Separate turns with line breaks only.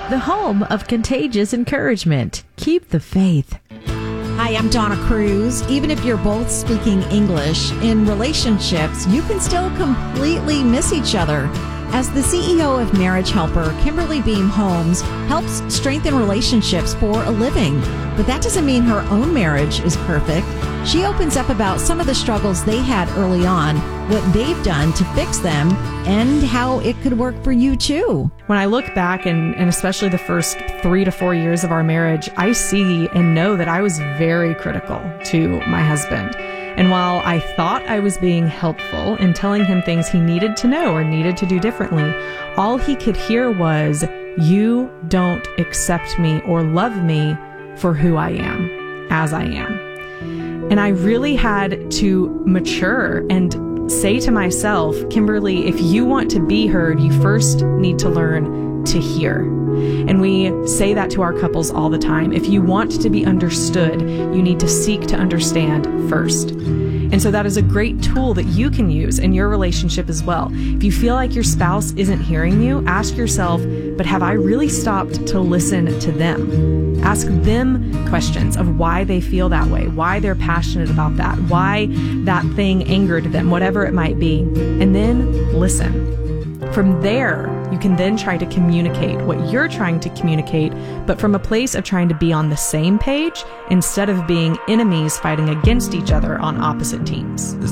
the home of contagious encouragement. Keep the faith.
Hi, I'm Donna Cruz. Even if you're both speaking English, in relationships, you can still completely miss each other. As the CEO of Marriage Helper, Kimberly Beam Holmes helps strengthen relationships for a living. But that doesn't mean her own marriage is perfect. She opens up about some of the struggles they had early on, what they've done to fix them, and how it could work for you too.
When I look back, and especially the first 3 to 4 years of our marriage, I see and know that I was very critical to my husband. And while I thought I was being helpful in telling him things he needed to know or needed to do differently, all he could hear was, "You don't accept me or love me for who I am, as I am." And I really had to mature and say to myself, Kimberly, if you want to be heard, you first need to learn to hear. And we say that to our couples all the time. If you want to be understood, you need to seek to understand first. And so that is a great tool that you can use in your relationship as well. If you feel like your spouse isn't hearing you, ask yourself, but have I really stopped to listen to them? Ask them questions of why they feel that way, why they're passionate about that, why that thing angered them, whatever it might be. And then listen. From there, you can then try to communicate what you're trying to communicate, but from a place of trying to be on the same page instead of being enemies fighting against each other on opposite teams.